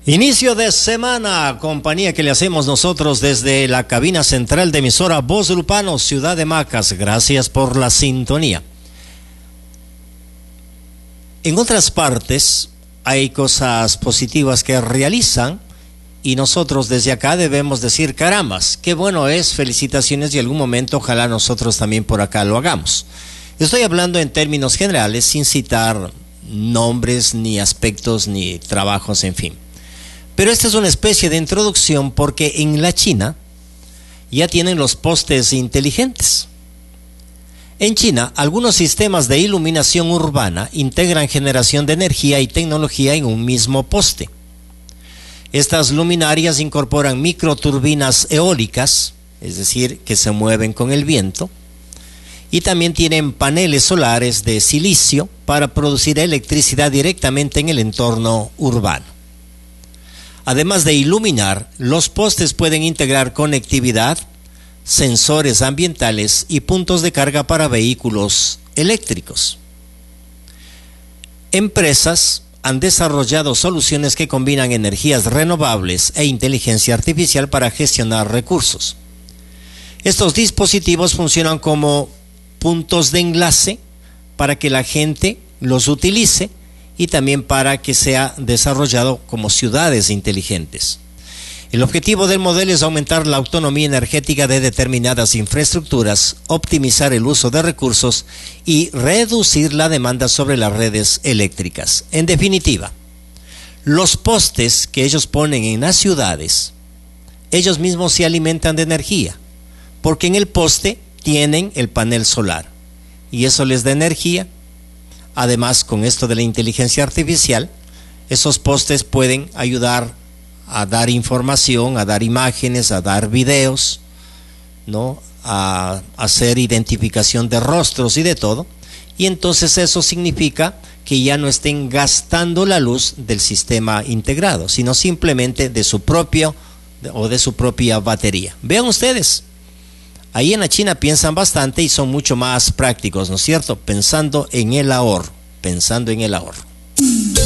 Inicio de semana, compañía que le hacemos nosotros desde la cabina central de emisora Voz Lupano, Ciudad de Macas. Gracias por la sintonía. En otras partes hay cosas positivas que realizan y nosotros desde acá debemos decir, carambas, qué bueno es, felicitaciones, y algún momento ojalá nosotros también por acá lo hagamos. Estoy hablando en términos generales, sin citar nombres, ni aspectos, ni trabajos, en fin. Pero esta es una especie de introducción porque en la China ya tienen los postes inteligentes. En China, algunos sistemas de iluminación urbana integran generación de energía y tecnología en un mismo poste. Estas luminarias incorporan microturbinas eólicas, es decir, que se mueven con el viento, y también tienen paneles solares de silicio para producir electricidad directamente en el entorno urbano. Además de iluminar, los postes pueden integrar conectividad, sensores ambientales y puntos de carga para vehículos eléctricos. Empresas han desarrollado soluciones que combinan energías renovables e inteligencia artificial para gestionar recursos. Estos dispositivos funcionan como puntos de enlace para que la gente los utilice y también para que sea desarrollado como ciudades inteligentes. El objetivo del modelo es aumentar la autonomía energética de determinadas infraestructuras, optimizar el uso de recursos y reducir la demanda sobre las redes eléctricas. En definitiva, los postes que ellos ponen en las ciudades, ellos mismos se alimentan de energía, porque en el poste tienen el panel solar y eso les da energía. Además, con esto de la inteligencia artificial, esos postes pueden ayudar a dar información, a dar imágenes, a dar videos, ¿no? A hacer identificación de rostros y de todo. Y entonces eso significa que ya no estén gastando la luz del sistema integrado, sino simplemente de su propia batería. Vean ustedes, ahí en la China piensan bastante y son mucho más prácticos, ¿no es cierto? Pensando en el ahorro.